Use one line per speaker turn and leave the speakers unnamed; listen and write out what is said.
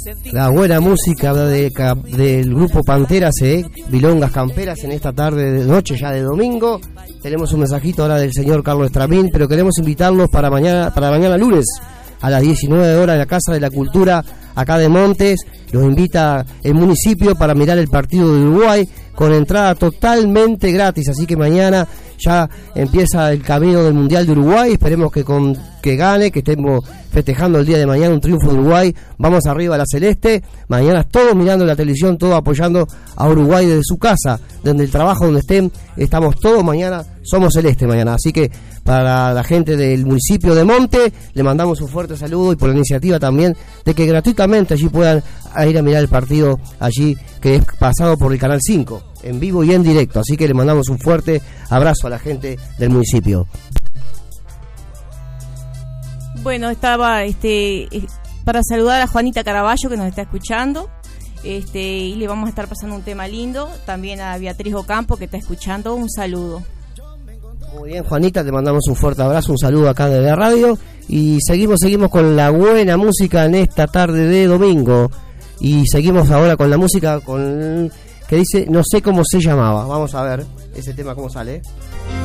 La buena música del grupo Panteras, Milongas Camperas, en esta tarde de noche ya de domingo. Tenemos un mensajito ahora del señor Carlos Estramín, pero queremos invitarlos para mañana lunes a las 19 horas en la Casa de la Cultura acá de Montes. Los invita el municipio para mirar el partido de Uruguay con entrada totalmente gratis, así que mañana ya empieza el camino del Mundial de Uruguay. Esperemos que gane, que estemos festejando el día de mañana un triunfo de Uruguay. Vamos arriba a la celeste, mañana todos mirando la televisión, todos apoyando a Uruguay desde su casa, desde el trabajo donde estén, estamos todos mañana, somos celeste mañana, así que para la gente del municipio de Monte le mandamos un fuerte saludo, y por la iniciativa también de que gratuitamente allí puedan ir a mirar el partido allí, que es pasado por el Canal 5 en vivo y en directo, así que le mandamos un fuerte abrazo a la gente del municipio.
Bueno, estaba para saludar a Juanita Caraballo, que nos está escuchando, y le vamos a estar pasando un tema lindo, también a Beatriz Ocampo, que está escuchando, un saludo.
Muy bien, Juanita, te mandamos un fuerte abrazo, un saludo acá de la radio, y seguimos con la buena música en esta tarde de domingo, y seguimos ahora con la música que dice, no sé cómo se llamaba. Vamos a ver ese tema cómo sale.